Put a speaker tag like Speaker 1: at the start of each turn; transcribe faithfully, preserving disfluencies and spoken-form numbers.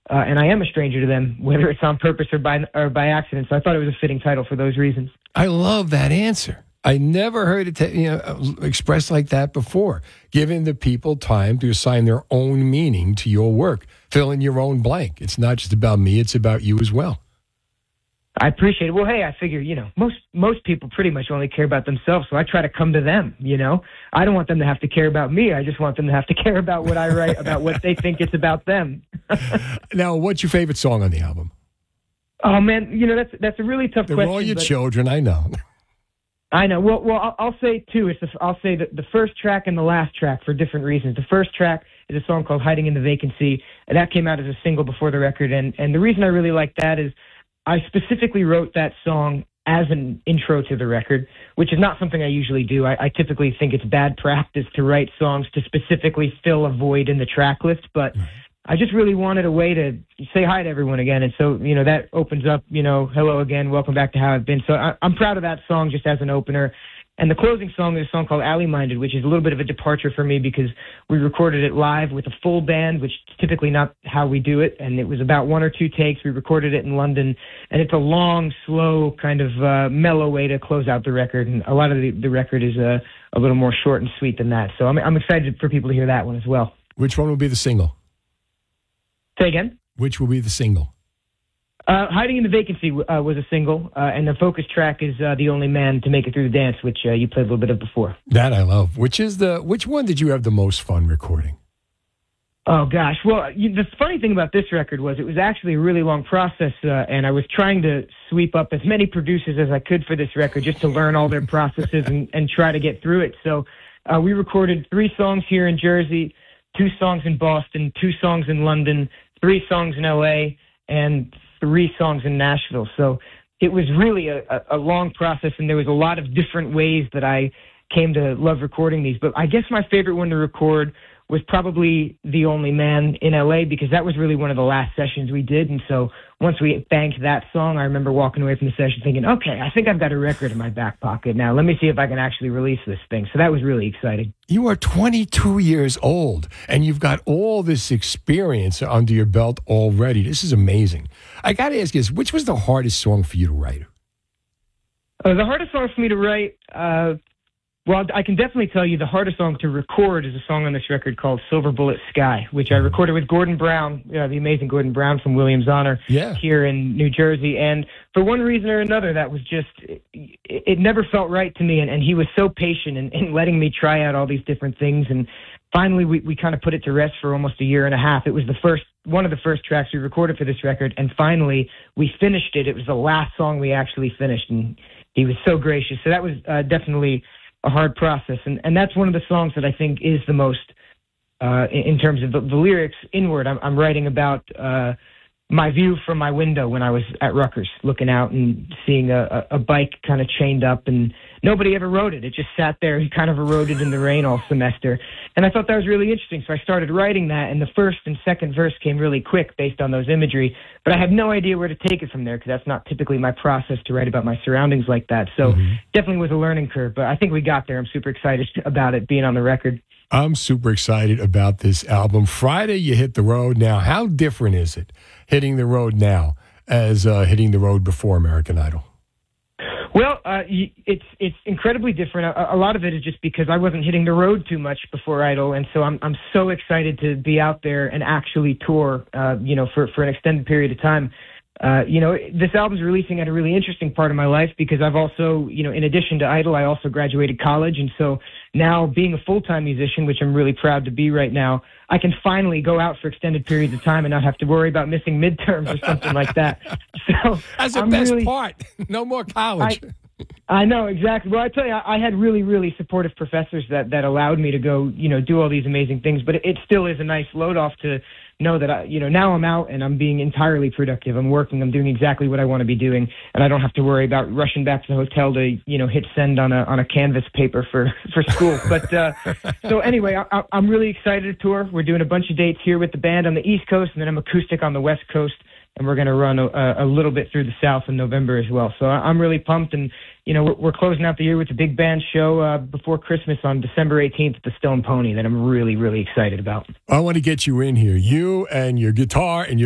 Speaker 1: uh, and I am a stranger to them, whether it's on purpose or by or by accident. So I thought it was a fitting title for those reasons.
Speaker 2: I love that answer. I never heard it t- you know, expressed like that before. Giving the people time to assign their own meaning to your work. Fill in your own blank. It's not just about me, it's about you as well.
Speaker 1: I appreciate it. Well, hey, I figure, you know, most most people pretty much only care about themselves, so I try to come to them, you know. I don't want them to have to care about me. I just want them to have to care about what I write, about what they think it's about them.
Speaker 2: Now, what's your favorite song on the album?
Speaker 1: Oh, man, you know, that's that's a really tough
Speaker 2: They're
Speaker 1: question.
Speaker 2: all your
Speaker 1: but
Speaker 2: children, I know.
Speaker 1: I know. Well, well, I'll, I'll say two. It's the, I'll say the, the first track and the last track for different reasons. The first track is a song called "Hiding in the Vacancy," and that came out as a single before the record. And and the reason I really like that is I specifically wrote that song as an intro to the record, which is not something I usually do. I, I typically think it's bad practice to write songs to specifically fill a void in the track list, but I just really wanted a way to say hi to everyone again. And so, you know, that opens up, you know, hello again, welcome back to How I've Been. So I, I'm proud of that song just as an opener. And the closing song is a song called Alley Minded, which is a little bit of a departure for me because we recorded it live with a full band, which is typically not how we do it. And it was about one or two takes. We recorded it in London. And it's a long, slow, kind of uh, mellow way to close out the record. And a lot of the, the record is uh, a little more short and sweet than that. So I'm, I'm excited for people to hear that one as well.
Speaker 2: Which one will be the single?
Speaker 1: Say again?
Speaker 2: Which will be the single?
Speaker 1: Uh, Hiding in the Vacancy uh, was a single, uh, and the focus track is uh, The Only Man to Make It Through the Dance, which uh, you played a little bit of before.
Speaker 2: That I love. Which is the which one did you have the most fun recording?
Speaker 1: Oh, gosh. Well, you, the funny thing about this record was it was actually a really long process, uh, and I was trying to sweep up as many producers as I could for this record just to learn all their processes and, and try to get through it. So uh, we recorded three songs here in Jersey, two songs in Boston, two songs in London, three songs in L A, and three songs in Nashville. So it was really a, a long process, and there was a lot of different ways that I came to love recording these. But I guess my favorite one to record was probably The Only Man in L A because that was really one of the last sessions we did. And so once we banked that song, I remember walking away from the session thinking, okay, I think I've got a record in my back pocket now. Let me see if I can actually release this thing. So that was really exciting.
Speaker 2: You are twenty-two years old, and you've got all this experience under your belt already. This is amazing. I got to ask you this, which was the hardest song for you to write?
Speaker 1: Uh, the hardest song for me to write, uh, well, I can definitely tell you the hardest song to record is a song on this record called Silver Bullet Sky, which I recorded with Gordon Brown, uh, the amazing Gordon Brown from Williams Honor
Speaker 2: yeah.
Speaker 1: here in New Jersey. And for one reason or another, that was just, it, it never felt right to me. And, and he was so patient in, in letting me try out all these different things. And finally, we, we kind of put it to rest for almost a year and a half. It was the first, one of the first tracks we recorded for this record. And finally, we finished it. It was the last song we actually finished. And he was so gracious. So that was uh, definitely a hard process. And, and that's one of the songs that I think is the most, uh, in, in terms of the, the lyrics inward. I'm, I'm writing about uh, my view from my window when I was at Rutgers, looking out and seeing a, a, a bike kind of chained up, and nobody ever rode it. It just sat there. He kind of eroded in the rain all semester. And I thought that was really interesting. So I started writing that, and the first and second verse came really quick based on those imagery. But I had no idea where to take it from there because that's not typically my process to write about my surroundings like that. So mm-hmm. definitely was a learning curve. But I think we got there. I'm super excited about it being on the record.
Speaker 2: I'm super excited about this album. Friday, you hit the road. Now, how different is it hitting the road now as uh, hitting the road before American Idol?
Speaker 1: Well, uh, it's it's incredibly different. A, a lot of it is just because I wasn't hitting the road too much before Idol, and so I'm I'm so excited to be out there and actually tour, uh, you know, for, for an extended period of time. Uh, you know, this album's releasing at a really interesting part of my life because I've also, you know, in addition to Idol, I also graduated college. And so now being a full-time musician, which I'm really proud to be right now, I can finally go out for extended periods of time and not have to worry about missing midterms or something like that. So
Speaker 2: that's the
Speaker 1: I'm
Speaker 2: best
Speaker 1: really,
Speaker 2: part. No more college.
Speaker 1: I, I know, exactly. Well, I tell you, I, I had really, really supportive professors that, that allowed me to go, you know, do all these amazing things. But it, it still is a nice load off to know that, I, you know, now I'm out and I'm being entirely productive. I'm working. I'm doing exactly what I want to be doing. And I don't have to worry about rushing back to the hotel to, you know, hit send on a on a canvas paper for, for school. But uh, so anyway, I, I'm really excited to tour. We're doing a bunch of dates here with the band on the East Coast, and then I'm acoustic on the West Coast. And we're going to run a, a little bit through the South in November as well. So I'm really pumped. And, you know, we're, we're closing out the year with a big band show uh, before Christmas on December eighteenth at the Stone Pony that I'm really, really excited about.
Speaker 2: I want to get you in here. You and your guitar and your